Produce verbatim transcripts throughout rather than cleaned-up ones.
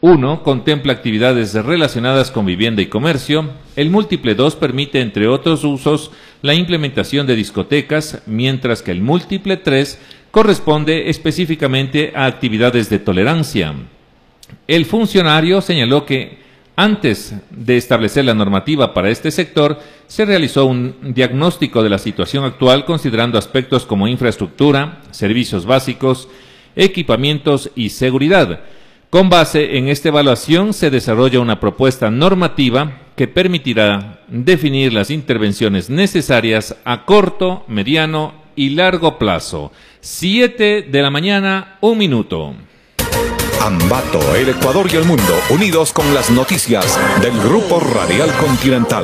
uno contempla actividades relacionadas con vivienda y comercio. El múltiple dos permite, entre otros usos, la implementación de discotecas, mientras que el múltiple tres corresponde específicamente a actividades de tolerancia. El funcionario señaló que antes de establecer la normativa para este sector, se realizó un diagnóstico de la situación actual considerando aspectos como infraestructura, servicios básicos, equipamientos y seguridad. Con base en esta evaluación se desarrolla una propuesta normativa que permitirá definir las intervenciones necesarias a corto, mediano y largo plazo. siete de la mañana, un minuto. Ambato, el Ecuador y el mundo, unidos con las noticias del Grupo Radial Continental.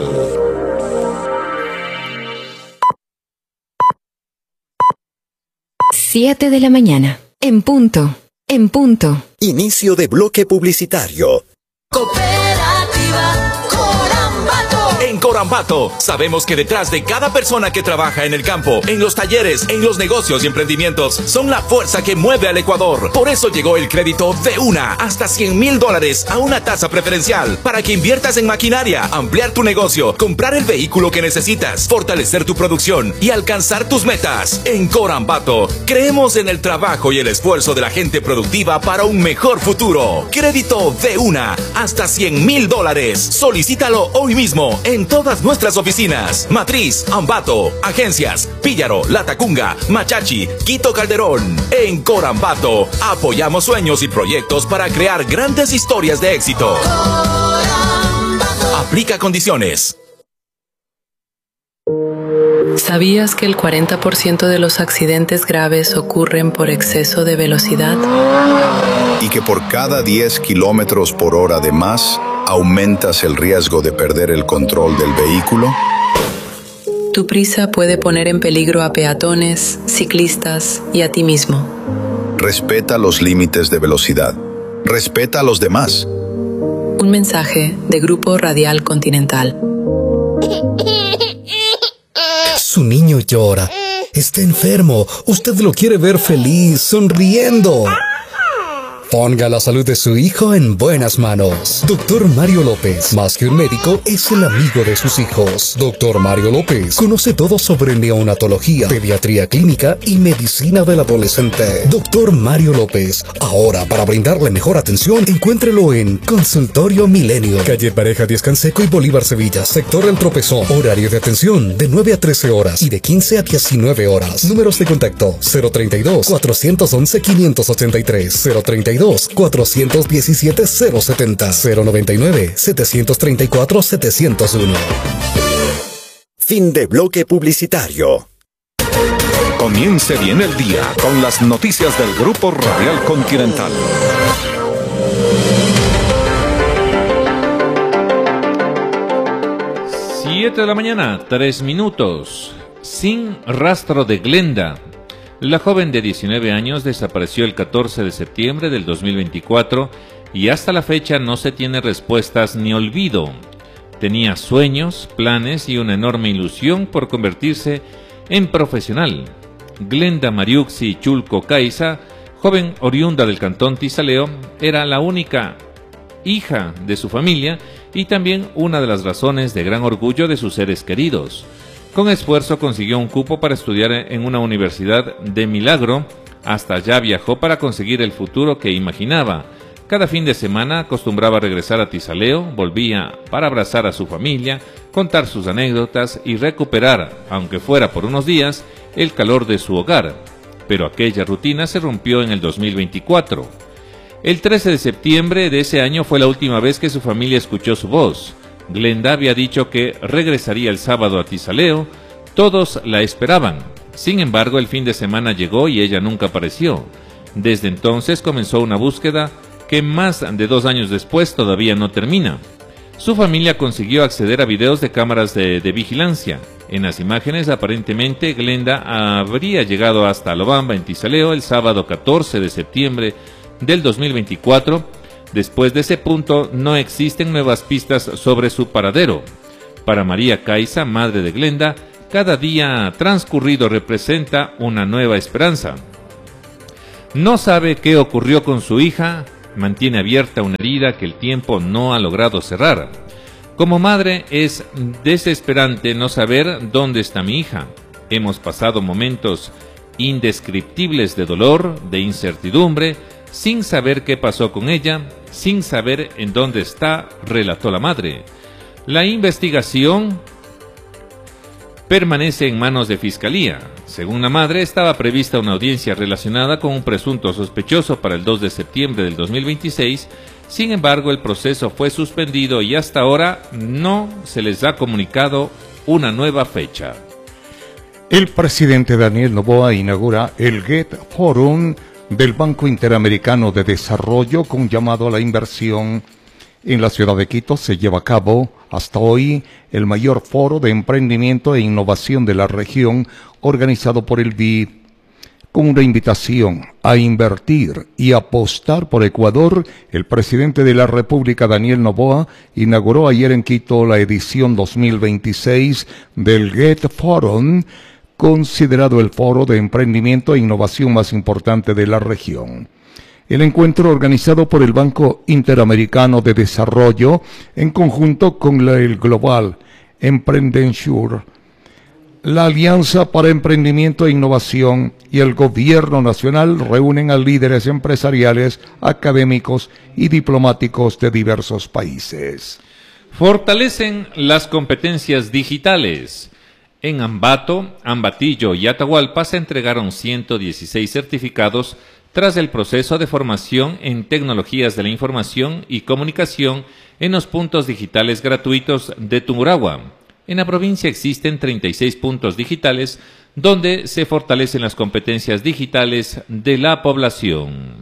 siete de la mañana, en punto, en punto. Inicio de bloque publicitario. Cooperativa Corambato. En Corambato sabemos que detrás de cada persona que trabaja en el campo, en los talleres, en los negocios y emprendimientos, son la fuerza que mueve al Ecuador. Por eso llegó el crédito de una hasta cien mil dólares a una tasa preferencial para que inviertas en maquinaria, ampliar tu negocio, comprar el vehículo que necesitas, fortalecer tu producción y alcanzar tus metas. En Corambato creemos en el trabajo y el esfuerzo de la gente productiva para un mejor futuro. Crédito de una hasta cien mil dólares. Solicítalo hoy mismo en todas nuestras oficinas. Matriz, Ambato, agencias, Píllaro, Latacunga, Machachi, Quito Calderón. En Corambato apoyamos sueños y proyectos para crear grandes historias de éxito. Aplica condiciones. ¿Sabías que el cuarenta por ciento de los accidentes graves ocurren por exceso de velocidad? Y que por cada diez kilómetros por hora de más, aumentas el riesgo de perder el control del vehículo. Tu prisa puede poner en peligro a peatones, ciclistas y a ti mismo. Respeta los límites de velocidad. Respeta a los demás. Un mensaje de Grupo Radial Continental. Su niño llora. Está enfermo. Usted lo quiere ver feliz, sonriendo. Ponga la salud de su hijo en buenas manos. Doctor Mario López, más que un médico, es el amigo de sus hijos. Doctor Mario López conoce todo sobre neonatología, pediatría clínica y medicina del adolescente. Doctor Mario López, ahora para brindarle mejor atención, encuéntrelo en Consultorio Milenio, calle Pareja Díaz Canseco y Bolívar Sevilla, sector El Tropezón. Horario de atención de nueve a trece horas y de quince a diecinueve horas. Números de contacto cero treinta y dos, cuatrocientos once, quinientos ochenta y tres, cero treinta y dos, cuatrocientos diecisiete, cero setenta, cero noventa y nueve, setecientos treinta y cuatro, setecientos uno. Fin de bloque publicitario. Comience bien el día con las noticias del Grupo Radial Continental. siete de la mañana, tres minutos. Sin rastro de Glenda. La joven de diecinueve años desapareció el catorce de septiembre del dos mil veinticuatro y hasta la fecha no se tiene respuestas ni olvido. Tenía sueños, planes y una enorme ilusión por convertirse en profesional. Glenda Mariuxi Chulco Caiza, joven oriunda del cantón Tizaleo, era la única hija de su familia y también una de las razones de gran orgullo de sus seres queridos. Con esfuerzo consiguió un cupo para estudiar en una universidad de milagro. Hasta allá viajó para conseguir el futuro que imaginaba. Cada fin de semana acostumbraba a regresar a Tizaleo, volvía para abrazar a su familia, contar sus anécdotas y recuperar, aunque fuera por unos días, el calor de su hogar. Pero aquella rutina se rompió en el dos mil veinticuatro. El trece de septiembre de ese año fue la última vez que su familia escuchó su voz. Glenda había dicho que regresaría el sábado a Tizaleo. Todos la esperaban. Sin embargo, el fin de semana llegó y ella nunca apareció. Desde entonces comenzó una búsqueda que más de dos años después todavía no termina. Su familia consiguió acceder a videos de cámaras de, de vigilancia. En las imágenes, aparentemente, Glenda habría llegado hasta Alobamba, en Tizaleo, el sábado catorce de septiembre del dos mil veinticuatro. Después de ese punto, no existen nuevas pistas sobre su paradero. Para María Caiza, madre de Glenda, cada día transcurrido representa una nueva esperanza. No sabe qué ocurrió con su hija, mantiene abierta una herida que el tiempo no ha logrado cerrar. Como madre es desesperante no saber dónde está mi hija. Hemos pasado momentos indescriptibles de dolor, de incertidumbre, sin saber qué pasó con ella, sin saber en dónde está, relató la madre. La investigación permanece en manos de Fiscalía. Según la madre, estaba prevista una audiencia relacionada con un presunto sospechoso para el dos de septiembre del dos mil veintiséis. Sin embargo, el proceso fue suspendido y hasta ahora no se les ha comunicado una nueva fecha. El presidente Daniel Noboa inaugura el Get Forum del Banco Interamericano de Desarrollo con llamado a la inversión. En la ciudad de Quito se lleva a cabo hasta hoy el mayor foro de emprendimiento e innovación de la región organizado por el B I D. Con una invitación a invertir y apostar por Ecuador, el presidente de la República, Daniel Noboa, inauguró ayer en Quito la edición dos mil veintiséis del Get Forum, considerado el foro de emprendimiento e innovación más importante de la región. El encuentro, organizado por el Banco Interamericano de Desarrollo en conjunto con la, el Global Emprendensure, la Alianza para Emprendimiento e Innovación y el Gobierno Nacional reúnen a líderes empresariales, académicos y diplomáticos de diversos países. Fortalecen las competencias digitales. En Ambato, Ambatillo y Atahualpa se entregaron ciento dieciséis certificados tras el proceso de formación en tecnologías de la información y comunicación en los puntos digitales gratuitos de Tungurahua. En la provincia existen treinta y seis puntos digitales donde se fortalecen las competencias digitales de la población.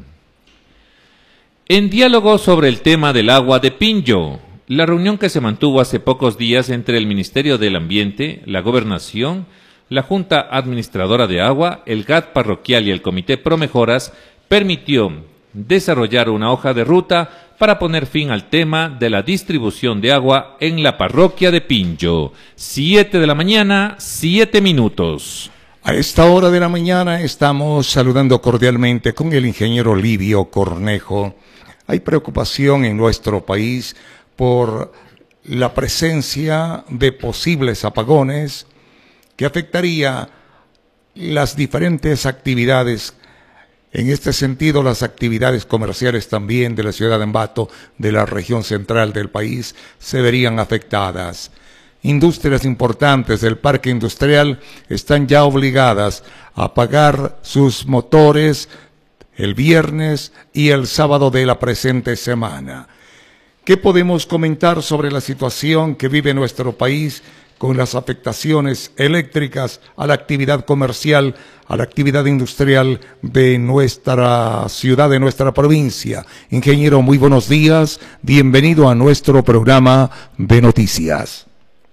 En diálogo sobre el tema del agua de Pinjo, la reunión que se mantuvo hace pocos días entre el Ministerio del Ambiente, la Gobernación, la Junta Administradora de Agua, el G A T parroquial y el Comité Promejoras permitió desarrollar una hoja de ruta para poner fin al tema de la distribución de agua en la parroquia de Pinjo. Siete de la mañana, siete minutos. A esta hora de la mañana estamos saludando cordialmente con el ingeniero Livio Cornejo. Hay preocupación en nuestro país por la presencia de posibles apagones que afectaría las diferentes actividades. En este sentido, las actividades comerciales también de la ciudad de Ambato, de la región central del país, se verían afectadas. Industrias importantes del parque industrial están ya obligadas a apagar sus motores el viernes y el sábado de la presente semana. ¿Qué podemos comentar sobre la situación que vive nuestro país con las afectaciones eléctricas a la actividad comercial, a la actividad industrial de nuestra ciudad, de nuestra provincia? Ingeniero, muy buenos días, bienvenido a nuestro programa de noticias.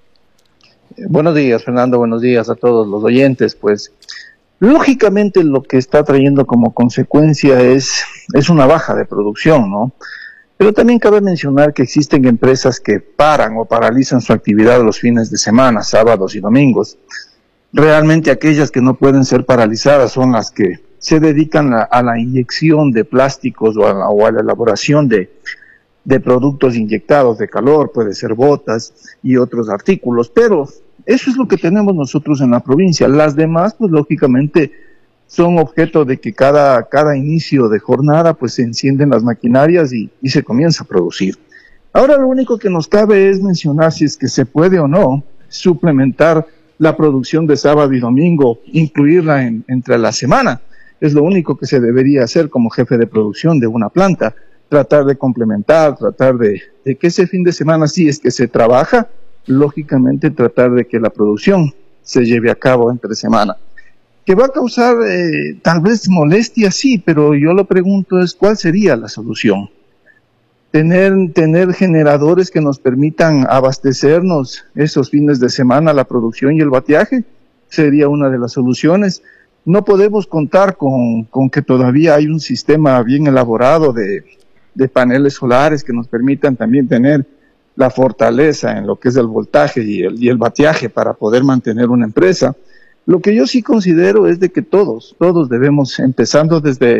Buenos días, Fernando, buenos días a todos los oyentes. Pues, lógicamente lo que está trayendo como consecuencia es, es una baja de producción, ¿no? Pero también cabe mencionar que existen empresas que paran o paralizan su actividad los fines de semana, sábados y domingos. Realmente aquellas que no pueden ser paralizadas son las que se dedican a, a la inyección de plásticos o a la, o a la elaboración de, de productos inyectados de calor, puede ser botas y otros artículos, pero eso es lo que tenemos nosotros en la provincia. Las demás, pues lógicamente, son objeto de que cada, cada inicio de jornada pues se encienden las maquinarias y, y se comienza a producir. Ahora lo único que nos cabe es mencionar si es que se puede o no suplementar la producción de sábado y domingo, incluirla en, entre la semana. Es lo único que se debería hacer como jefe de producción de una planta, tratar de complementar, tratar de, de que ese fin de semana, si es que se trabaja, lógicamente tratar de que la producción se lleve a cabo entre semana. Que va a causar eh, tal vez molestia, sí, pero yo lo pregunto es ¿cuál sería la solución? Tener, tener generadores que nos permitan abastecernos esos fines de semana, la producción y el bateaje, sería una de las soluciones. No podemos contar con, con que todavía hay un sistema bien elaborado de, de paneles solares que nos permitan también tener la fortaleza en lo que es el voltaje y el, y el bateaje para poder mantener una empresa. Lo que yo sí considero es de que todos, todos debemos, empezando desde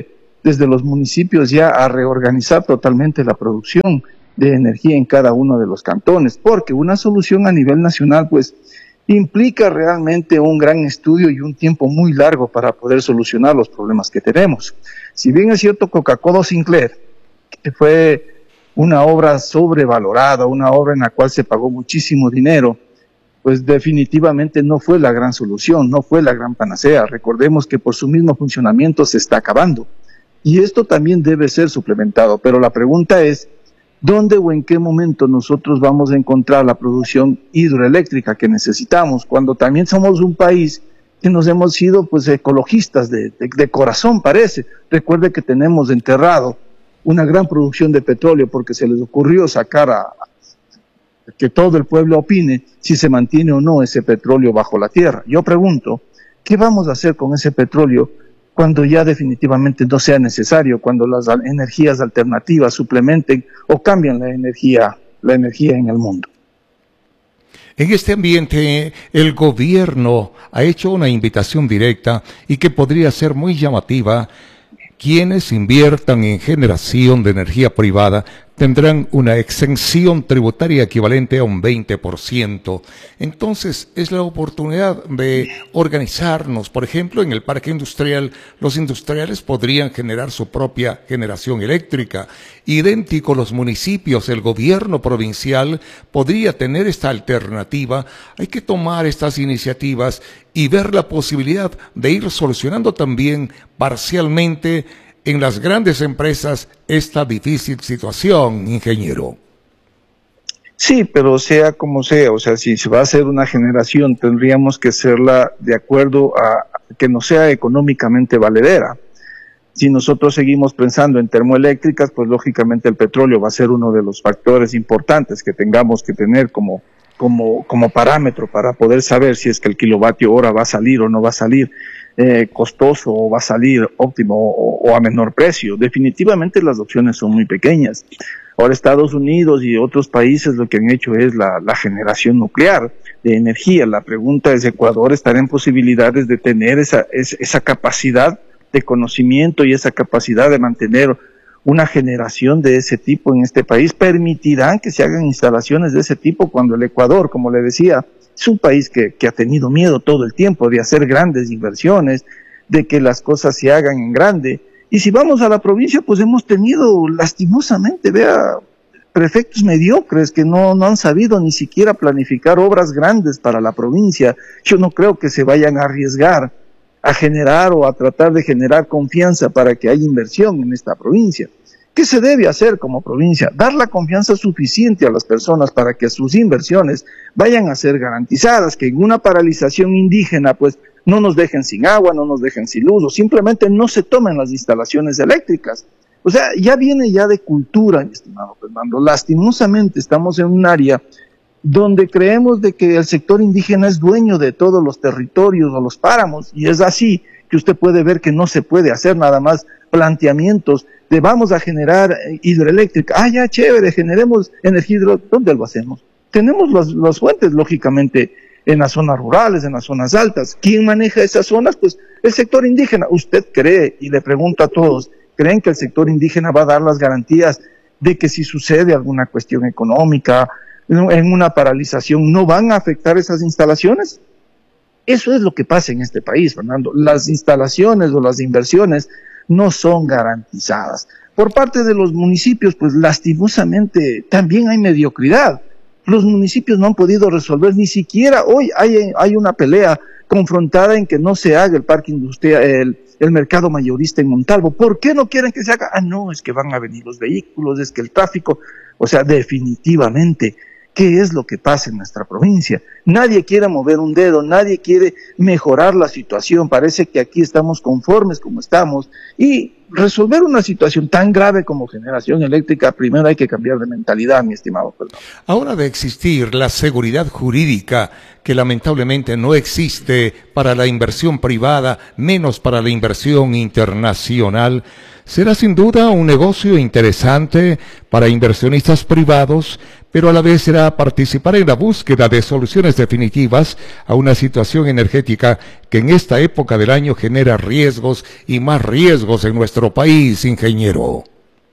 desde los municipios ya a reorganizar totalmente la producción de energía en cada uno de los cantones, porque una solución a nivel nacional pues implica realmente un gran estudio y un tiempo muy largo para poder solucionar los problemas que tenemos. Si bien es cierto, Coca-Cola Sinclair, que fue una obra sobrevalorada, una obra en la cual se pagó muchísimo dinero, pues definitivamente no fue la gran solución, no fue la gran panacea. Recordemos que por su mismo funcionamiento se está acabando. Y esto también debe ser suplementado, pero la pregunta es, ¿dónde o en qué momento nosotros vamos a encontrar la producción hidroeléctrica que necesitamos? Cuando también somos un país que nos hemos sido pues ecologistas de, de, de corazón, parece. Recuerde que tenemos enterrado una gran producción de petróleo porque se les ocurrió sacar a, a que todo el pueblo opine si se mantiene o no ese petróleo bajo la tierra. Yo pregunto, ¿qué vamos a hacer con ese petróleo cuando ya definitivamente no sea necesario, cuando las energías alternativas suplementen o cambien la energía, la energía en el mundo? En este ambiente, el gobierno ha hecho una invitación directa y que podría ser muy llamativa. Quienes inviertan en generación de energía privada tendrán una exención tributaria equivalente a un veinte por ciento. Entonces, es la oportunidad de organizarnos. Por ejemplo, en el parque industrial, los industriales podrían generar su propia generación eléctrica. Idéntico, los municipios, el gobierno provincial podría tener esta alternativa. Hay que tomar estas iniciativas y ver la posibilidad de ir solucionando también parcialmente en las grandes empresas esta difícil situación, ingeniero. Sí, pero sea como sea, o sea, si se va a hacer una generación, tendríamos que hacerla de acuerdo a que no sea económicamente valedera. Si nosotros seguimos pensando en termoeléctricas, pues lógicamente el petróleo va a ser uno de los factores importantes que tengamos que tener como, como, como parámetro para poder saber si es que el kilovatio hora va a salir o no va a salir eh, costoso o va a salir óptimo o, o a menor precio. Definitivamente las opciones son muy pequeñas. Ahora Estados Unidos y otros países lo que han hecho es la, la generación nuclear de energía. La pregunta es, ¿Ecuador estará en posibilidades de tener esa, esa, esa capacidad de conocimiento y esa capacidad de mantener una generación de ese tipo en este país? ¿Permitirán que se hagan instalaciones de ese tipo cuando el Ecuador, como le decía, es un país que, que ha tenido miedo todo el tiempo de hacer grandes inversiones, de que las cosas se hagan en grande? Y si vamos a la provincia, pues hemos tenido lastimosamente, vea, prefectos mediocres que no, no han sabido ni siquiera planificar obras grandes para la provincia. Yo no creo que se vayan a arriesgar a generar o a tratar de generar confianza para que haya inversión en esta provincia. ¿Qué se debe hacer como provincia? Dar la confianza suficiente a las personas para que sus inversiones vayan a ser garantizadas, que en una paralización indígena pues no nos dejen sin agua, no nos dejen sin luz, o simplemente no se tomen las instalaciones eléctricas. O sea, ya viene ya de cultura, mi estimado Fernando. Lastimosamente estamos en un área donde creemos de que el sector indígena es dueño de todos los territorios o los páramos, y es así que usted puede ver que no se puede hacer nada más planteamientos de vamos a generar hidroeléctrica. Ah, ya, chévere, generemos energía hidroeléctrica. ¿Dónde lo hacemos? Tenemos las, las fuentes, lógicamente, en las zonas rurales, en las zonas altas. ¿Quién maneja esas zonas? Pues el sector indígena. ¿Usted cree, y le pregunto a todos, creen que el sector indígena va a dar las garantías de que si sucede alguna cuestión económica, en una paralización, no van a afectar esas instalaciones? Eso es lo que pasa en este país, Fernando. Las instalaciones o las inversiones no son garantizadas. Por parte de los municipios, pues lastimosamente también hay mediocridad. Los municipios no han podido resolver, ni siquiera hoy hay, hay una pelea confrontada en que no se haga el parque industrial, el, el mercado mayorista en Montalvo. ¿Por qué no quieren que se haga? Ah, no, es que van a venir los vehículos, es que el tráfico. O sea, definitivamente, ¿qué es lo que pasa en nuestra provincia? Nadie quiere mover un dedo, nadie quiere mejorar la situación. Parece que aquí estamos conformes como estamos. Y resolver una situación tan grave como generación eléctrica, primero hay que cambiar de mentalidad, mi estimado Fernando. Ahora, de existir la seguridad jurídica, que lamentablemente no existe para la inversión privada, menos para la inversión internacional, Será sin duda un negocio interesante para inversionistas privados, pero a la vez será participar en la búsqueda de soluciones definitivas a una situación energética que en esta época del año genera riesgos y más riesgos en nuestro país, ingeniero.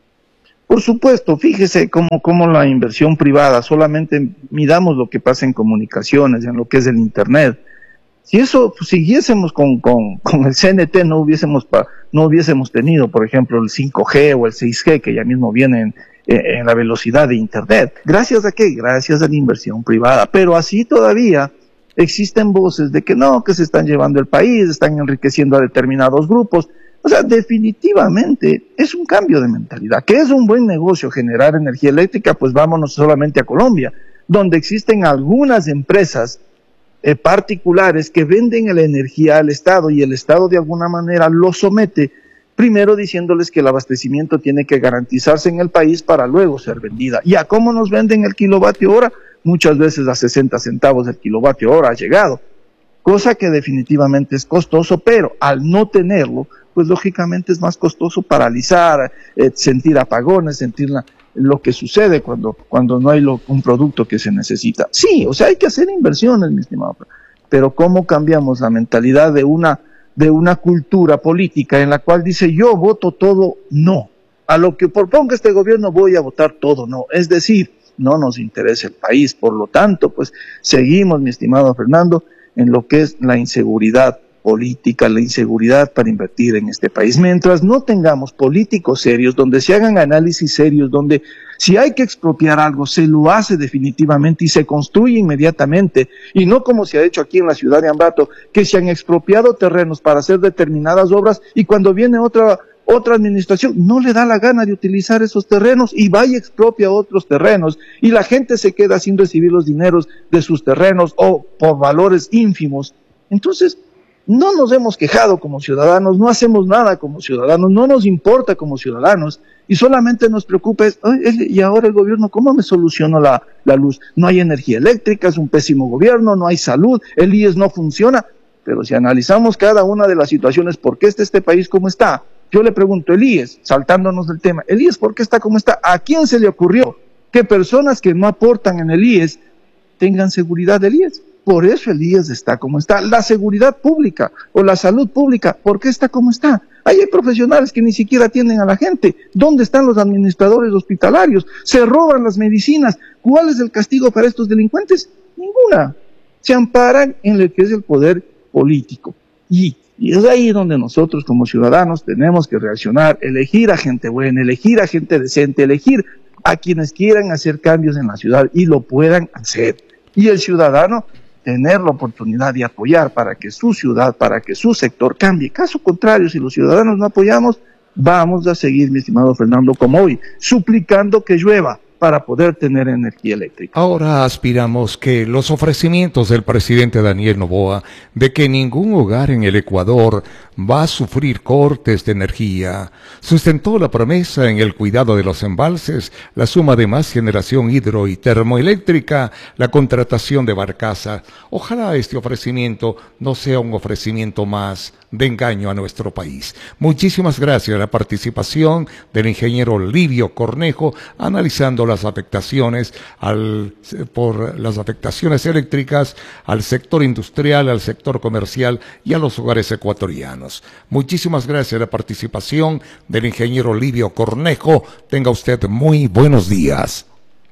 Por supuesto, fíjese cómo, cómo la inversión privada, solamente midamos lo que pasa en comunicaciones, en lo que es el Internet. Si eso pues, siguiésemos con, con, con el C N T, no hubiésemos, pa, no hubiésemos tenido, por ejemplo, el cinco G o el seis G, que ya mismo vienen en, en la velocidad de Internet. ¿Gracias a qué? Gracias a la inversión privada. Pero así todavía existen voces de que no, que se están llevando el país, están enriqueciendo a determinados grupos. O sea, definitivamente es un cambio de mentalidad. ¿Qué es un buen negocio generar energía eléctrica? Pues vámonos solamente a Colombia, donde existen algunas empresas eh, particulares que venden la energía al Estado y el Estado de alguna manera lo somete, primero diciéndoles que el abastecimiento tiene que garantizarse en el país para luego ser vendida. ¿Y a cómo nos venden el kilovatio hora? Muchas veces a sesenta centavos el kilovatio hora ha llegado, cosa que definitivamente es costoso, pero al no tenerlo, pues lógicamente es más costoso paralizar, eh, sentir apagones, sentir la, lo que sucede cuando, cuando no hay lo, un producto que se necesita. Sí, o sea, hay que hacer inversiones, mi estimado, pero ¿cómo cambiamos la mentalidad de una, de una cultura política en la cual dice yo voto todo no? A lo que proponga este gobierno voy a votar todo no. Es decir, no nos interesa el país, por lo tanto, pues seguimos, mi estimado Fernando, en lo que es la inseguridad política, la inseguridad para invertir en este país. Mientras no tengamos políticos serios, donde se hagan análisis serios, donde si hay que expropiar algo, se lo hace definitivamente y se construye inmediatamente, y no como se ha hecho aquí en la ciudad de Ambato, que se han expropiado terrenos para hacer determinadas obras, y cuando viene otra otra administración no le da la gana de utilizar esos terrenos y va y expropia otros terrenos, y la gente se queda sin recibir los dineros de sus terrenos o por valores ínfimos. Entonces, no nos hemos quejado como ciudadanos, no hacemos nada como ciudadanos, no nos importa como ciudadanos, y solamente nos preocupa es, y ahora el gobierno, ¿cómo me soluciono la, la luz? No hay energía eléctrica, es un pésimo gobierno, no hay salud, el I E S no funciona. Pero si analizamos cada una de las situaciones, ¿por qué está este país como está? Yo le pregunto, el I E S, saltándonos del tema, ¿el I E S por qué está como está? ¿A quién se le ocurrió que personas que no aportan en el I E S tengan seguridad del I E S? Por eso el I E S está como está. La seguridad pública o la salud pública, ¿por qué está como está? Ahí hay profesionales que ni siquiera atienden a la gente. ¿Dónde están los administradores hospitalarios? Se roban las medicinas. ¿Cuál es el castigo para estos delincuentes? Ninguna. Se amparan en lo que es el poder político. Y, y es ahí donde nosotros como ciudadanos tenemos que reaccionar, elegir a gente buena, elegir a gente decente, elegir a quienes quieran hacer cambios en la ciudad y lo puedan hacer. Y el ciudadano tener la oportunidad de apoyar para que su ciudad, para que su sector cambie. Caso contrario, si los ciudadanos no apoyamos, vamos a seguir, mi estimado Fernando, como hoy, suplicando que llueva para poder tener energía eléctrica. Ahora aspiramos que los ofrecimientos del presidente Daniel Noboa de que ningún hogar en el Ecuador va a sufrir cortes de energía, sustentó la promesa en el cuidado de los embalses, la suma de más generación hidro y termoeléctrica, la contratación de barcazas. Ojalá este ofrecimiento no sea un ofrecimiento más de engaño a nuestro país. Muchísimas gracias a la participación del ingeniero Livio Cornejo, analizando las afectaciones al, por las afectaciones eléctricas al sector industrial, al sector comercial y a los hogares ecuatorianos. Muchísimas gracias a la participación del ingeniero Livio Cornejo. Tenga usted muy buenos días.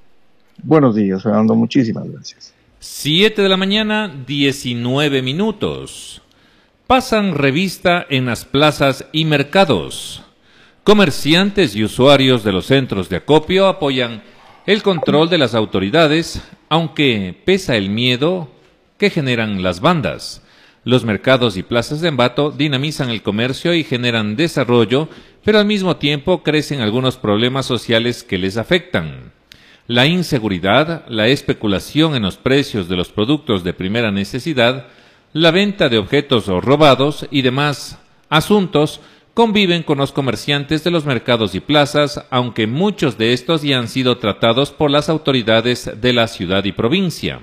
Buenos días, Fernando. Muchísimas gracias. Siete de la mañana, diecinueve minutos. Pasan revista en las plazas y mercados. Comerciantes y usuarios de los centros de acopio apoyan el control de las autoridades, aunque pesa el miedo que generan las bandas. Los mercados y plazas de Ambato dinamizan el comercio y generan desarrollo, pero al mismo tiempo crecen algunos problemas sociales que les afectan. La inseguridad, la especulación en los precios de los productos de primera necesidad, la venta de objetos robados y demás asuntos conviven con los comerciantes de los mercados y plazas, aunque muchos de estos ya han sido tratados por las autoridades de la ciudad y provincia.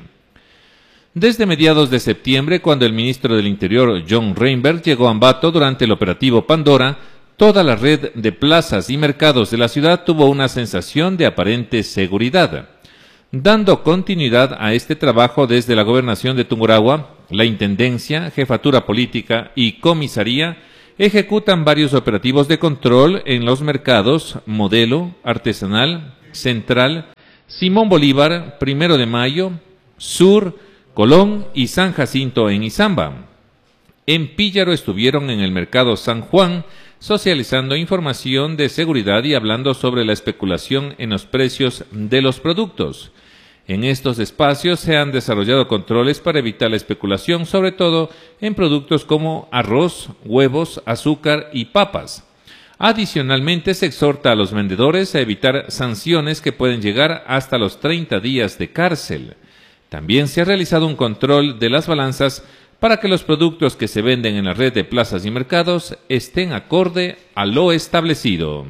Desde mediados de septiembre, cuando el ministro del Interior, John Reinberg, llegó a Ambato durante el operativo Pandora, toda la red de plazas y mercados de la ciudad tuvo una sensación de aparente seguridad. Dando continuidad a este trabajo desde la Gobernación de Tungurahua, la Intendencia, Jefatura Política y Comisaría ejecutan varios operativos de control en los mercados Modelo, Artesanal, Central, Simón Bolívar, Primero de Mayo, Sur, Colón y San Jacinto en Izamba. En Píllaro estuvieron en el mercado San Juan socializando información de seguridad y hablando sobre la especulación en los precios de los productos. En estos espacios se han desarrollado controles para evitar la especulación, sobre todo en productos como arroz, huevos, azúcar y papas. Adicionalmente, se exhorta a los vendedores a evitar sanciones que pueden llegar hasta los treinta días de cárcel. También se ha realizado un control de las balanzas para que los productos que se venden en la red de plazas y mercados estén acorde a lo establecido.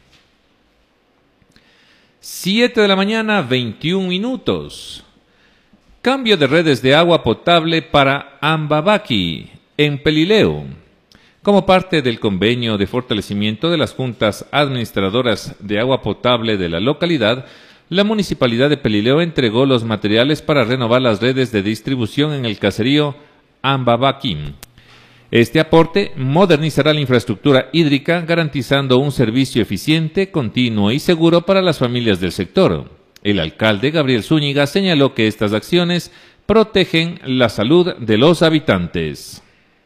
siete de la mañana, veintiún minutos. Cambio de redes de agua potable para Ambabaqui, en Pelileo. Como parte del convenio de fortalecimiento de las juntas administradoras de agua potable de la localidad, la Municipalidad de Pelileo entregó los materiales para renovar las redes de distribución en el caserío Ambabaqui. Este aporte modernizará la infraestructura hídrica, garantizando un servicio eficiente, continuo y seguro para las familias del sector. El alcalde Gabriel Zúñiga señaló que estas acciones protegen la salud de los habitantes.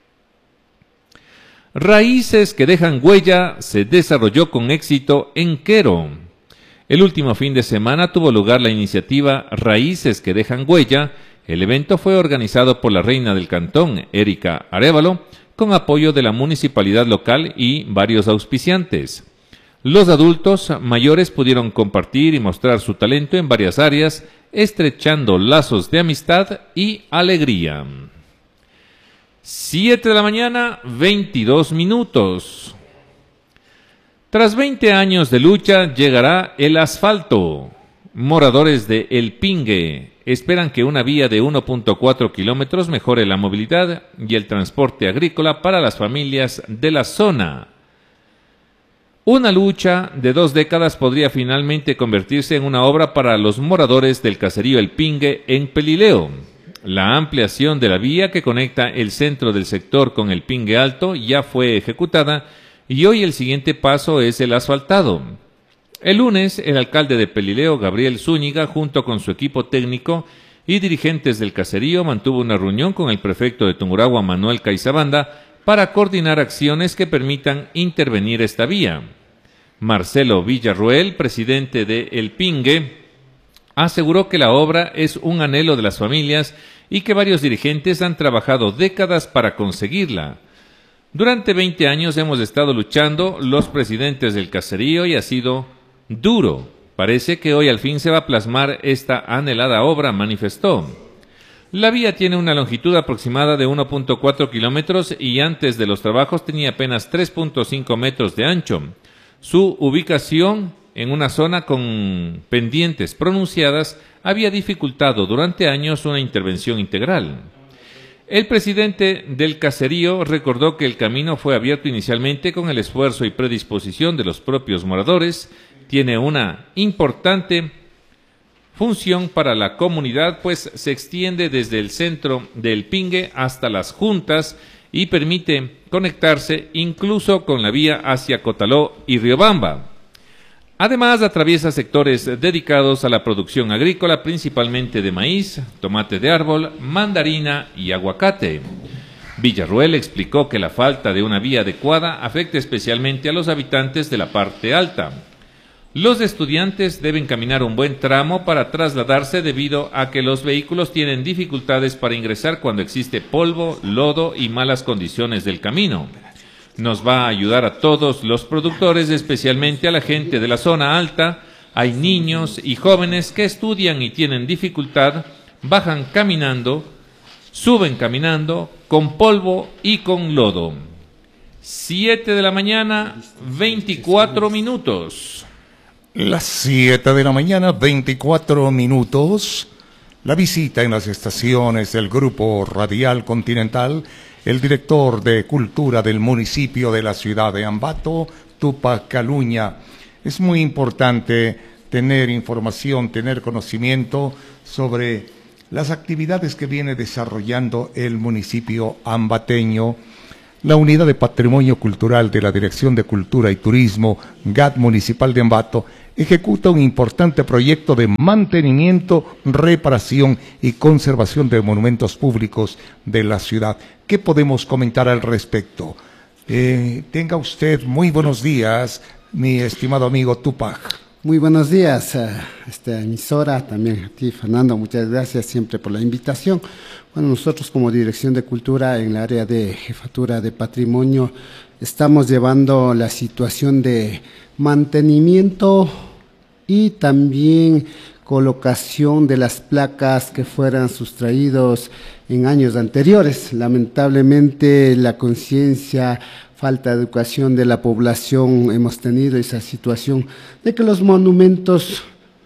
Raíces que dejan huella se desarrolló con éxito en Quero. El último fin de semana tuvo lugar la iniciativa Raíces que dejan huella. El evento fue organizado por la reina del cantón, Erika Arévalo, con apoyo de la municipalidad local y varios auspiciantes. Los adultos mayores pudieron compartir y mostrar su talento en varias áreas, estrechando lazos de amistad y alegría. siete de la mañana, veintidós minutos. Tras veinte años de lucha, llegará el asfalto. Moradores de El Pingue esperan que una vía de uno punto cuatro kilómetros mejore la movilidad y el transporte agrícola para las familias de la zona. Una lucha de dos décadas podría finalmente convertirse en una obra para los moradores del caserío El Pingue en Pelileo. La ampliación de la vía que conecta el centro del sector con El Pingue Alto ya fue ejecutada y hoy el siguiente paso es el asfaltado. El lunes, el alcalde de Pelileo, Gabriel Zúñiga, junto con su equipo técnico y dirigentes del caserío, mantuvo una reunión con el prefecto de Tungurahua, Manuel Caizabanda, para coordinar acciones que permitan intervenir esta vía. Marcelo Villarroel, presidente de El Pingue, aseguró que la obra es un anhelo de las familias y que varios dirigentes han trabajado décadas para conseguirla. Durante veinte años hemos estado luchando los presidentes del caserío y ha sido duro. Parece que hoy al fin se va a plasmar esta anhelada obra, manifestó. La vía tiene una longitud aproximada de uno punto cuatro kilómetros y antes de los trabajos tenía apenas tres punto cinco metros de ancho. Su ubicación en una zona con pendientes pronunciadas había dificultado durante años una intervención integral. El presidente del caserío recordó que el camino fue abierto inicialmente con el esfuerzo y predisposición de los propios moradores. Tiene una importante función para la comunidad, pues se extiende desde el centro del Pingue hasta las juntas y permite conectarse incluso con la vía hacia Cotaló y Riobamba. Además, atraviesa sectores dedicados a la producción agrícola, principalmente de maíz, tomate de árbol, mandarina y aguacate. Villarroel explicó que la falta de una vía adecuada afecta especialmente a los habitantes de la parte alta. Los estudiantes deben caminar un buen tramo para trasladarse debido a que los vehículos tienen dificultades para ingresar cuando existe polvo, lodo y malas condiciones del camino. Nos va a ayudar a todos los productores, especialmente a la gente de la zona alta. Hay niños y jóvenes que estudian y tienen dificultad, bajan caminando, suben caminando, con polvo y con lodo. siete de la mañana, veinticuatro minutos. Las siete de la mañana, veinticuatro minutos. La visita en las estaciones del Grupo Radial Continental el director de Cultura del municipio de la ciudad de Ambato, Tupac Caluña. Es muy importante tener información, tener conocimiento sobre las actividades que viene desarrollando el municipio ambateño. La Unidad de Patrimonio Cultural de la Dirección de Cultura y Turismo, G A T Municipal de Ambato, ejecuta un importante proyecto de mantenimiento, reparación y conservación de monumentos públicos de la ciudad. ¿Qué podemos comentar al respecto? Eh, tenga usted muy buenos días, mi estimado amigo Tupac. Muy buenos días a esta emisora, también a ti, Fernando, muchas gracias siempre por la invitación. Bueno, nosotros como Dirección de Cultura en el área de Jefatura de Patrimonio estamos llevando la situación de mantenimiento y también colocación de las placas que fueran sustraídos en años anteriores. Lamentablemente la conciencia, falta de educación de la población, hemos tenido esa situación de que los monumentos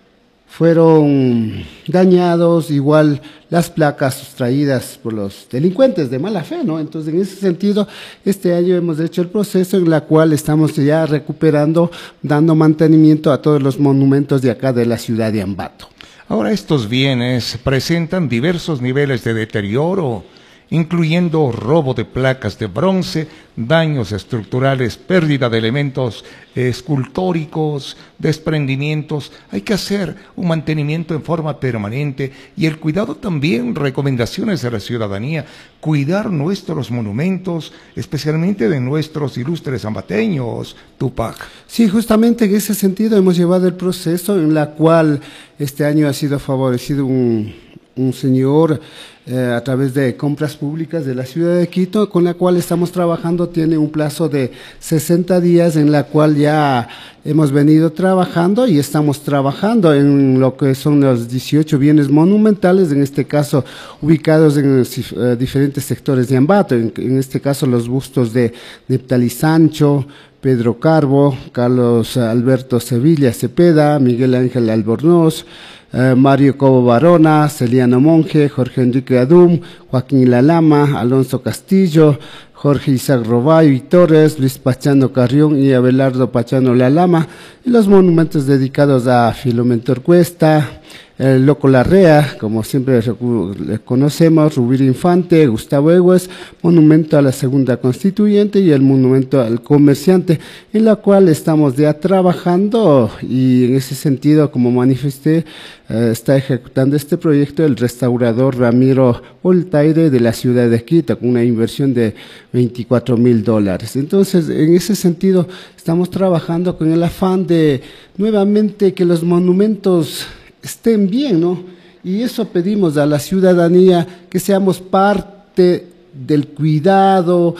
fueron dañados, igual las placas sustraídas por los delincuentes de mala fe, ¿no? Entonces, en ese sentido, este año hemos hecho el proceso en el cual estamos ya recuperando, dando mantenimiento a todos los monumentos de acá de la ciudad de Ambato. Ahora, estos bienes presentan diversos niveles de deterioro, incluyendo robo de placas de bronce, daños estructurales, pérdida de elementos escultóricos, desprendimientos. Hay que hacer un mantenimiento en forma permanente y el cuidado también, recomendaciones de la ciudadanía, cuidar nuestros monumentos, especialmente de nuestros ilustres ambateños, Tupac. Sí, justamente en ese sentido hemos llevado el proceso en la cual este año ha sido favorecido un, un señor Eh, a través de compras públicas de la ciudad de Quito, con la cual estamos trabajando. Tiene un plazo de sesenta días en la cual ya hemos venido trabajando y estamos trabajando en lo que son los dieciocho bienes monumentales, en este caso ubicados en los, eh, diferentes sectores de Ambato, en, en este caso los bustos de Neptali Sancho, Pedro Carbo, Carlos Alberto Sevilla Cepeda, Miguel Ángel Albornoz, Uh, Mario Cobo Barona, Celiano Monje, Jorge Enrique Adum, Joaquín Lalama, Alonso Castillo, Jorge Isaac Robayo y Torres, Luis Pachano Carrión y Abelardo Pachano Lalama, y los monumentos dedicados a Filomentor Cuesta, el Loco Larrea, como siempre le conocemos, Rubir Infante, Gustavo Egues, monumento a la Segunda Constituyente y el monumento al comerciante, en la cual estamos ya trabajando y en ese sentido, como manifesté, eh, está ejecutando este proyecto el restaurador Ramiro Voltaire de la ciudad de Quito, con una inversión de veinticuatro mil dólares. Entonces, en ese sentido, estamos trabajando con el afán de nuevamente que los monumentos estén bien, ¿no? Y eso pedimos a la ciudadanía, que seamos parte del cuidado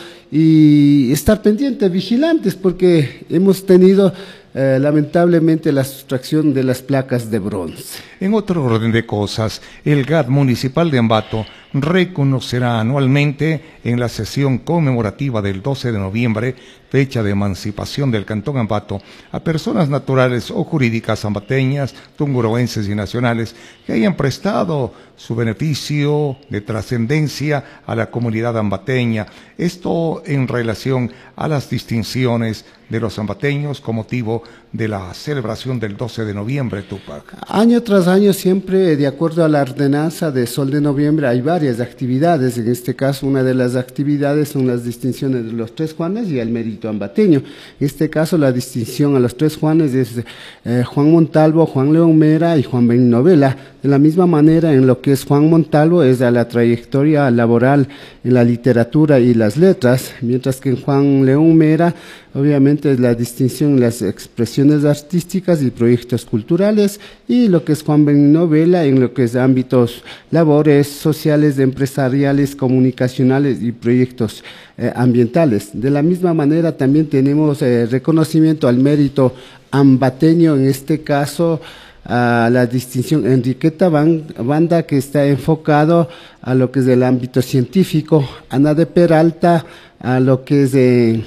y estar pendientes, vigilantes, porque hemos tenido eh, lamentablemente la sustracción de las placas de bronce. En otro orden de cosas, el G A T Municipal de Ambato reconocerá anualmente en la sesión conmemorativa del doce de noviembre, fecha de emancipación del Cantón Ambato, a personas naturales o jurídicas ambateñas, tungurahua y nacionales que hayan prestado su beneficio de trascendencia a la comunidad ambateña. Esto en relación a las distinciones de los ambateños con motivo de la celebración del doce de noviembre, Tupac. Año tras año, siempre de acuerdo a la ordenanza de Sol de Noviembre, hay varias actividades. En este caso, una de las actividades son las distinciones de los Tres Juanes y el mérito ambateño. En este caso, la distinción a los Tres Juanes es eh, Juan Montalvo, Juan León Mera y Juan Benigno Vela. De la misma manera, en lo que es Juan Montalvo, es a la trayectoria laboral en la literatura y las letras, mientras que en Juan León Mera, obviamente, es la distinción en las expresiones artísticas y proyectos culturales, y lo que es Juan Benigno Vela en lo que es ámbitos labores sociales, empresariales, comunicacionales y proyectos eh, ambientales. De la misma manera, también tenemos eh, reconocimiento al mérito ambateño, en este caso a la distinción Enriqueta Banda, que está enfocado a lo que es el ámbito científico, Ana de Peralta a lo que es eh,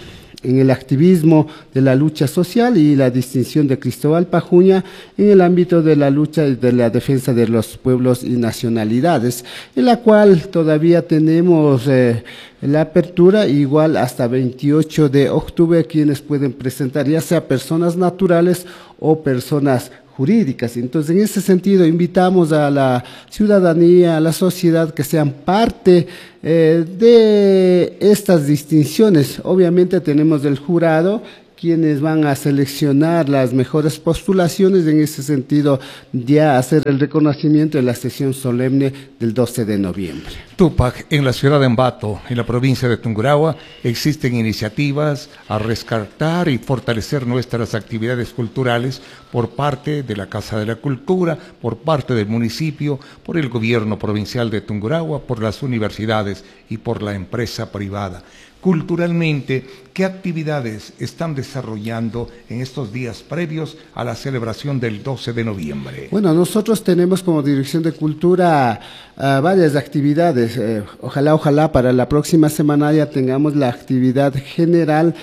en el activismo de la lucha social y la distinción de Cristóbal Pajuña en el ámbito de la lucha y de la defensa de los pueblos y nacionalidades, en la cual todavía tenemos eh, la apertura igual hasta veintiocho de octubre, quienes pueden presentar ya sea personas naturales o personas jurídicas. Entonces, en ese sentido, invitamos a la ciudadanía, a la sociedad, que sean parte eh, de estas distinciones. Obviamente tenemos el jurado, quienes van a seleccionar las mejores postulaciones, en ese sentido ya hacer el reconocimiento de la sesión solemne del doce de noviembre. Tupac, en la ciudad de Ambato, en la provincia de Tungurahua, existen iniciativas a rescatar y fortalecer nuestras actividades culturales por parte de la Casa de la Cultura, por parte del municipio, por el gobierno provincial de Tungurahua, por las universidades y por la empresa privada. Culturalmente, ¿qué actividades están desarrollando en estos días previos a la celebración del doce de noviembre? Bueno, nosotros tenemos como Dirección de Cultura uh, varias actividades. Eh, ojalá, ojalá para la próxima semana ya tengamos la actividad general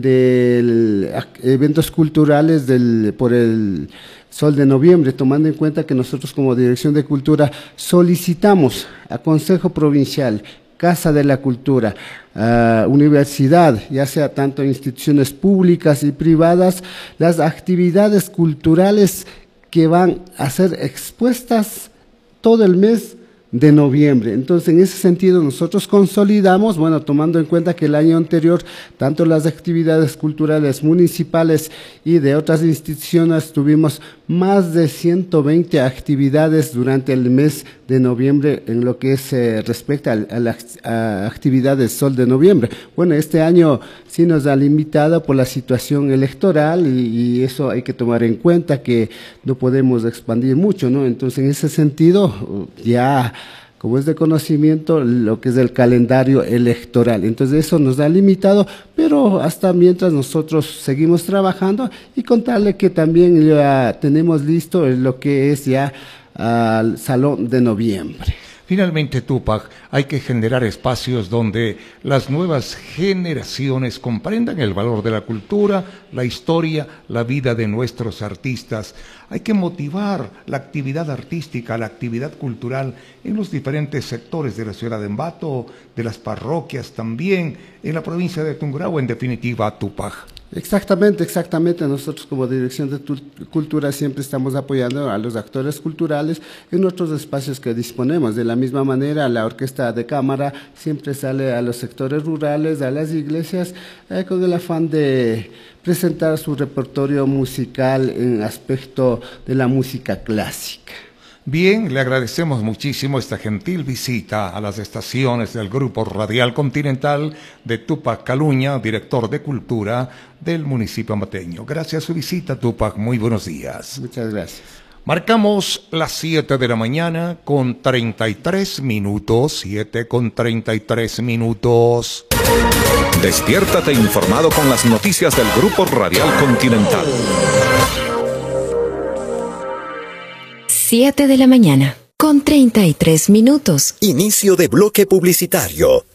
de eventos culturales del, por el Sol de Noviembre, tomando en cuenta que nosotros como Dirección de Cultura solicitamos a Consejo Provincial, Casa de la Cultura, uh, universidad, ya sea tanto instituciones públicas y privadas, las actividades culturales que van a ser expuestas todo el mes de noviembre. Entonces, en ese sentido, nosotros consolidamos, bueno, tomando en cuenta que el año anterior, tanto las actividades culturales municipales y de otras instituciones, tuvimos más de ciento veinte actividades durante el mes de noviembre en lo que se eh, respecta a, a las actividades Sol de Noviembre. Bueno, este año sí nos ha limitado por la situación electoral y, y eso hay que tomar en cuenta, que no podemos expandir mucho, ¿no? Entonces, en ese sentido, ya como es de conocimiento lo que es el calendario electoral. Entonces eso nos ha limitado, pero hasta mientras nosotros seguimos trabajando, y contarle que también ya tenemos listo lo que es ya al Salón de Noviembre. Finalmente, Tupac, hay que generar espacios donde las nuevas generaciones comprendan el valor de la cultura, la historia, la vida de nuestros artistas. Hay que motivar la actividad artística, la actividad cultural en los diferentes sectores de la ciudad de Ambato, de las parroquias también, en la provincia de Tungurahua, en definitiva, Tupac. Exactamente, exactamente. Nosotros como Dirección de Cultura siempre estamos apoyando a los actores culturales en otros espacios que disponemos. De la misma manera, la Orquesta de Cámara siempre sale a los sectores rurales, a las iglesias, eh, con el afán de presentar su repertorio musical en aspecto de la música clásica. Bien, le agradecemos muchísimo esta gentil visita a las estaciones del Grupo Radial Continental de Tupac Caluña, director de Cultura del municipio ambateño. Gracias a su visita, Tupac. Muy buenos días. Muchas gracias. Marcamos las siete de la mañana con treinta y tres minutos, siete con treinta y tres minutos. Despiértate informado con las noticias del Grupo Radial Continental. siete de la mañana, con treinta y tres minutos. Inicio de bloque publicitario.